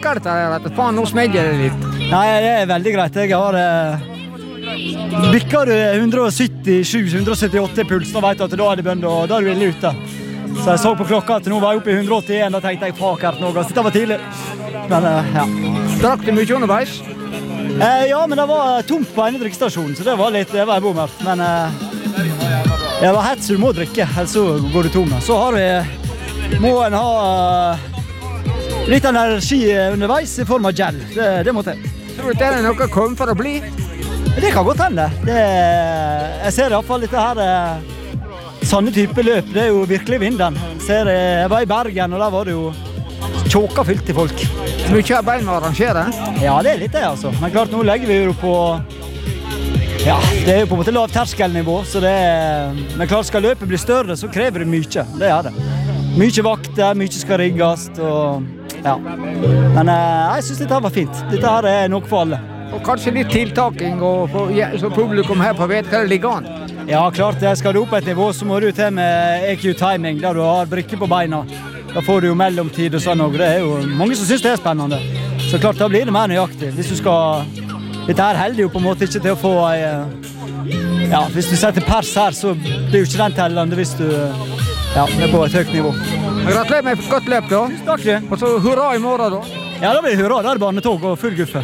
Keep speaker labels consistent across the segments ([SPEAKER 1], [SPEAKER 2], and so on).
[SPEAKER 1] merker dette her, at faen, nå smelger det litt?
[SPEAKER 2] Nei, det veldig greit. Jeg har bikker du 177-178 puls, da vet du at da det bønn, og da du ille ute. Så jeg så på klokka at nå var jeg oppe i 181, da tenkte jeg, fuck her noe, dette var tidlig. Men, ja.
[SPEAKER 1] Drakk du mye underveis?
[SPEAKER 2] Ja, men det var tomt på ene drikkestasjonen, så det var bommert. Men jeg var hett, så du må drikke, ellers så går du tom. Så må en ha litt energi underveis i form av gel. Det må til.
[SPEAKER 1] Tror du det noe kom for å bli?
[SPEAKER 2] Det kan godt hende. Jeg ser i hvert fall dette her sånne type løp. Det jo virkelig vinden. Jeg var i Bergen, og der var det jo tjåka fylt til folk.
[SPEAKER 1] Mye av bein å arrangere?
[SPEAKER 2] Ja, det litt det, altså. Men klart, nå legger vi jo på... Ja, det jo på en måte lav terskelnivå, så men klart, skal løpet bli større, så krever det mye. Det det. Mye vakter, mye skal rigges, og... Ja. Men jeg synes dette var fint. Dette her noe for alle.
[SPEAKER 1] Og kanskje litt tiltaking, så publikum her på vet hva det ligger an?
[SPEAKER 2] Ja, klart. Skal du opp et nivå, så må du til med EQ-timing, der du har brikker på beina. Da får du jo mellomtid og sånn, og det jo mange som synes det spennende. Så klart, da blir det mer nøyaktig. Hvis du skal... Dette her heldig jo på en måte ikke til å få... Ja, hvis du setter pers her, så blir jo ikke den tellende hvis du... Ja, på et høyt nivå.
[SPEAKER 1] Gratulerer med et godt løp, da.
[SPEAKER 2] Takk.
[SPEAKER 1] Og så hurra i morgen, da.
[SPEAKER 2] Ja, da blir det hurra. Da det barnetog og full guffe.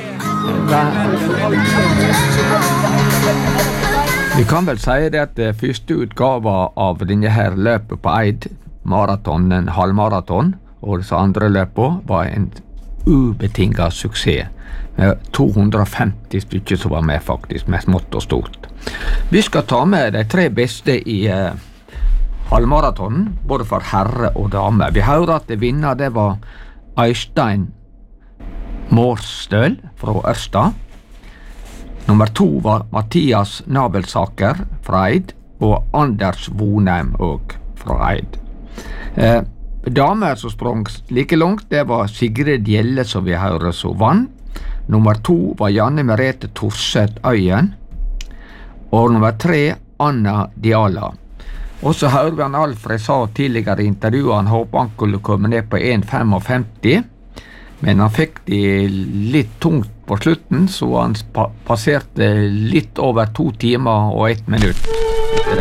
[SPEAKER 3] Vi kan vel si det at første utgave av denne her løpet på Eid, maraton, en halvmaraton, og så andre løpet var en ubetinget suksess. 250 stykker som var med faktisk, med smått og stort. Vi skal ta med de 3 beste i halvmaratonen, både for herre og dame. Vi hører at det vinner, det var Øystein Mårstøl fra Ørsta. Nummer 2 var Mathias Nabelsaker fra Eid, og Anders Vonheim også fra Eid. Damer som sprang like langt, det var Sigrid Gjelle, som vi hører, som vann. Nummer 2 var Janne Merete Torseth Øyen, og nummer 3 Anna Diala. Og så hører vi han Alfred sa tidligere i intervjuet, han håper han skulle komme ned på 1,55, men han fikk det litt tungt på slutten, så han passerte litt over 2 timer og 1 minutt.